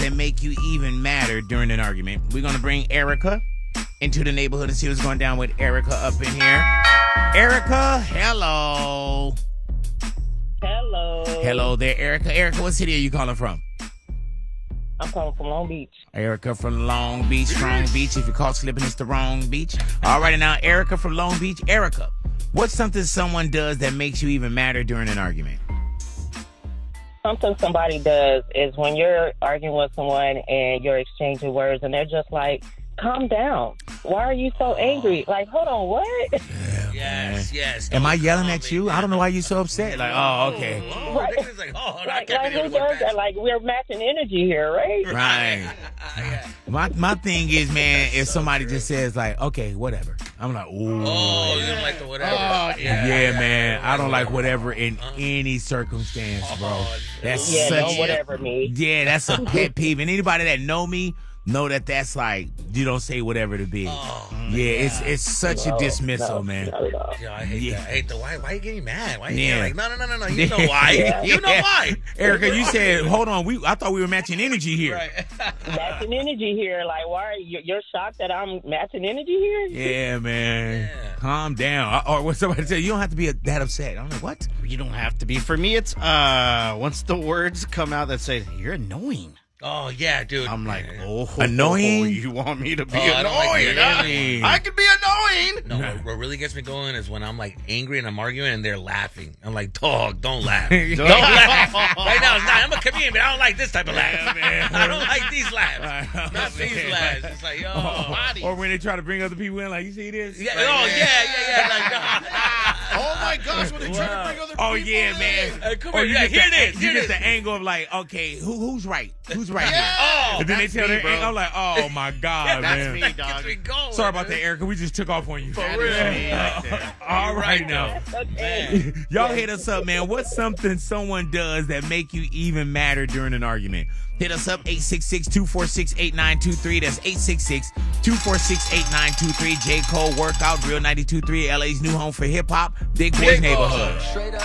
that make you even madder during an argument. We're going to bring Erica into the neighborhood and see what's going down with Erica up in here. Erica, hello. Hello. Hello there, Erica. Erica, what city are you calling from? I'm calling from Long Beach. Erica from Long Beach, Strong Beach. If you're caught slipping, it's the wrong beach. All right, now, Erica from Long Beach. Erica, what's something someone does that makes you even madder during an argument? Something somebody does is when you're arguing with someone and you're exchanging words and they're just like, calm down. Why are you so angry? Like, hold on, what? Yes. Am I yelling at you? I don't know why you're so upset. Like, oh, okay. Right. Like who does that? Like, we're matching energy here, right? Right. My thing is, man, if somebody just says like, okay, whatever, I'm like, ooh. Oh, you don't like the whatever. Yeah, man. I don't like whatever in any circumstance, bro. That's no whatever me. Yeah, that's a pet peeve. And anybody that know me know that that's like, you don't say whatever to be. It's such a dismissal, man. Yeah, I hate that. I hate the why are you getting mad? Why are you like, no. You know why. You know why. Erica, you said, hold on, I thought we were matching energy here. Right. Matching energy here. Like, why are you're shocked that I'm matching energy here? Yeah, man. Yeah. Calm down. Or when somebody says, you don't have to be that upset. I'm like, what? You don't have to be. For me, it's once the words come out that say, you're annoying. Oh, yeah, dude. I'm like, annoying? You want me to be annoying? I can be annoying. No, what really gets me going is when I'm like angry and I'm arguing and they're laughing. I'm like, dog, don't laugh. Don't laugh. Right now, it's not. I'm a comedian, but I don't like this type of laugh. Man. I don't like these laughs. Not these laughs. It's like, yo, body. Or when they try to bring other people in, like, you see this? Yeah, like, yeah. Like, no. Oh, my gosh, when they try to bring other people in. Man. Come here, here it is. You get the angle of like, okay, who's right? Who's right here? Oh, and then they tell their angle. I'm like, oh, my God, man. That's me, dog. Going, Sorry about that, Erica. We just took off on you. For real. All right now. Okay. Y'all hit us up, man. What's something someone does that make you even madder during an argument? Hit us up, 866-246-8923. That's 866-246-8923. J. Cole Workout, Real 92.3, LA's new home for hip-hop, Big Boys Neighborhood.